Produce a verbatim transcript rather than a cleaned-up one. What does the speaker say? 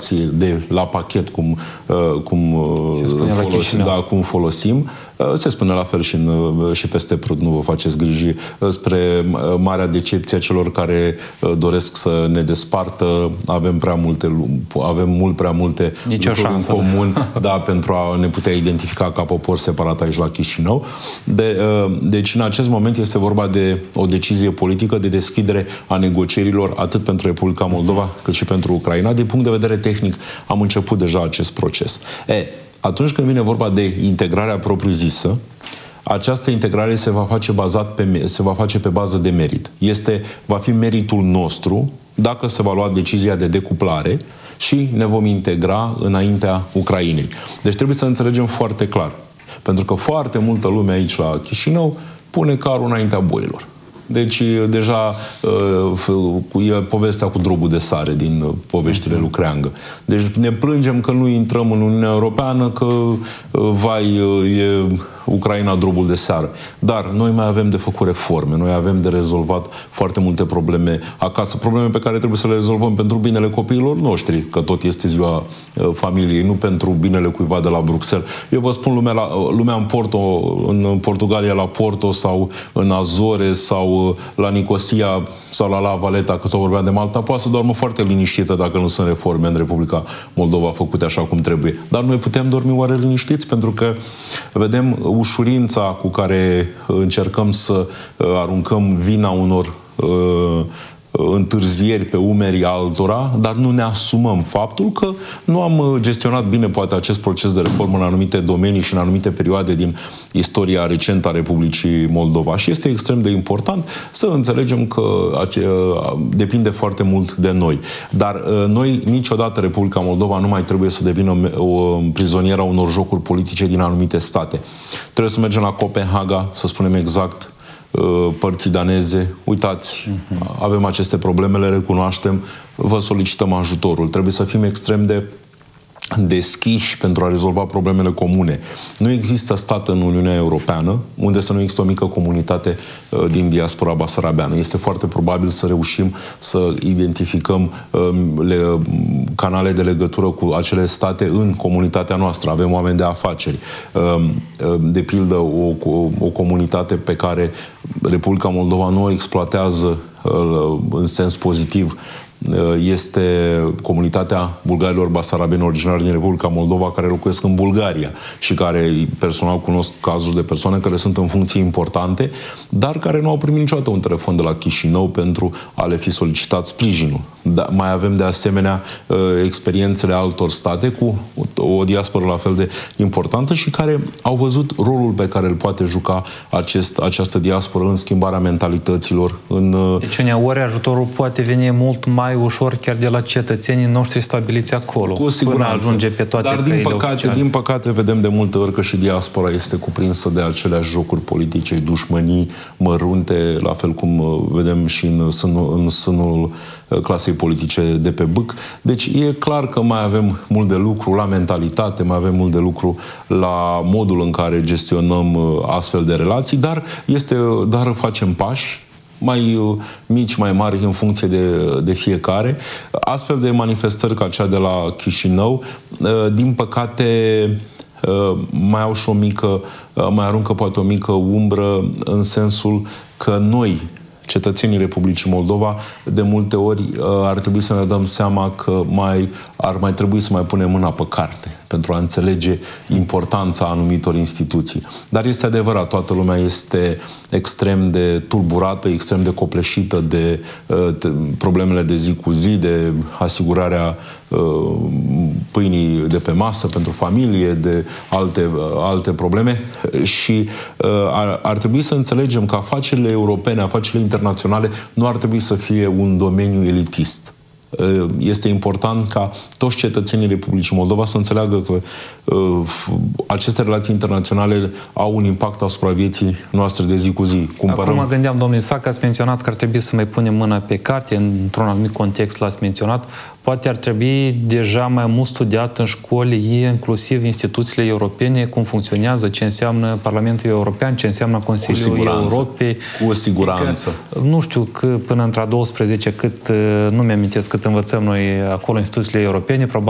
situație de la pachet, cum, cum, folosim, da, cum folosim, se spune la fel și, în, și peste Prut, nu vă faceți griji, spre marea decepție a celor care doresc să ne despartă. Avem prea multe, avem mult prea multe Nici lucruri în comun, da, pentru a ne putea identifica ca popor separat aici la Chișinău. De, deci, în acest moment este vorba de o decizie politică de deschidere a negocierilor atât pentru Republica Moldova cât și pentru Ucraina. Din punct de vedere tehnic, am început deja acest proces. E, atunci când vine vorba de integrarea propriu-zisă, această integrare se va face bazat pe, se va face pe bază de merit. Este, va fi meritul nostru dacă se va lua decizia de decuplare și ne vom integra înaintea Ucrainei. Deci trebuie să înțelegem foarte clar. Pentru că foarte multă lume aici la Chișinău pune carul înaintea boilor. Deci, deja, e povestea cu drobul de sare din poveștile lui Creangă. Deci ne plângem că nu intrăm în Uniunea Europeană, că, vai, e Ucraina drobul de seară. Dar noi mai avem de făcut reforme, noi avem de rezolvat foarte multe probleme acasă, probleme pe care trebuie să le rezolvăm pentru binele copiilor noștri, că tot este ziua familiei, nu pentru binele cuiva de la Bruxelles. Eu vă spun, lumea, la, lumea în Porto, în Portugalia la Porto sau în Azore sau la Nicosia sau la La Valeta, că tot vorbeam de Malta, poate să doarmă foarte liniștită dacă nu sunt reforme în Republica Moldova făcute așa cum trebuie. Dar noi putem dormi oare liniștiți? Pentru că vedem ușurința cu care încercăm să aruncăm vina unor uh, întârzieri pe umerii altora, dar nu ne asumăm faptul că nu am gestionat bine poate acest proces de reformă în anumite domenii și în anumite perioade din istoria recentă a Republicii Moldova. Și este extrem de important să înțelegem că depinde foarte mult de noi. Dar noi, niciodată Republica Moldova nu mai trebuie să devină o prizonieră a unor jocuri politice din anumite state. Trebuie să mergem la Copenhaga, să spunem exact părții daneze, uitați, uh-huh. avem aceste probleme, le recunoaștem, vă solicităm ajutorul. Trebuie să fim extrem de deschiși pentru a rezolva problemele comune. Nu există stat în Uniunea Europeană unde să nu există o mică comunitate uh, din diaspora basarabeană. Este foarte probabil să reușim să identificăm uh, le, canale de legătură cu acele state în comunitatea noastră. Avem oameni de afaceri. Uh, de pildă, o, o, o comunitate pe care Republica Moldova nu o exploatează uh, în sens pozitiv este comunitatea bulgarilor basarabeni originari din Republica Moldova care locuiesc în Bulgaria și care personal cunosc cazuri de persoane care sunt în funcții importante, dar care nu au primit niciodată un telefon de la Chișinău pentru a le fi solicitat sprijinul. Da, mai avem de asemenea experiențele altor state cu o diasporă la fel de importantă și care au văzut rolul pe care îl poate juca acest, această diasporă în schimbarea mentalităților. În... Deci uneori ajutorul poate veni mult mai ușor chiar de la cetățenii noștri stabiliți acolo. Cu siguranță. Până ajunge pe toate Dar din păcate, oficiale. din păcate vedem de multe ori că și diaspora este cuprinsă de aceleași jocuri politice, dușmănii mărunte, la fel cum vedem și în sânul, în sânul clasei politice de pe bâc. Deci e clar că mai avem mult de lucru la mentalitate, mai avem mult de lucru la modul în care gestionăm astfel de relații, dar, este, dar facem pași mai mici, mai mari, în funcție de, de fiecare. Astfel de manifestări ca cea de la Chișinău, din păcate, mai au și o mică, mai aruncă poate o mică umbră în sensul că noi, cetățenii Republicii Moldova, de multe ori ar trebui să ne dăm seama că mai, ar mai trebui să mai punem mâna pe carte pentru a înțelege importanța anumitor instituții. Dar este adevărat, toată lumea este extrem de tulburată, extrem de copleșită de uh, problemele de zi cu zi, de asigurarea uh, pâinii de pe masă pentru familie, de alte, uh, alte probleme și uh, ar, ar trebui să înțelegem că afacerile europene, afacerile internaționale nu ar trebui să fie un domeniu elitist. Este important ca toți cetățenii Republicii Moldova să înțeleagă că uh, aceste relații internaționale au un impact asupra vieții noastre de zi cu zi. Cumpărăm... Acum mă gândeam, domnule Isac, ați menționat că ar trebui să mai punem mâna pe carte, într-un anumit context l-ați menționat. Poate ar trebui deja mai mult studiat în școli, inclusiv instituțiile europene, cum funcționează, ce înseamnă Parlamentul European, ce înseamnă Consiliul Europei. Cu siguranță. Că, nu știu că până între a douăsprezece cât, nu mi-amintesc cât învățăm noi acolo instituțiile europene, probabil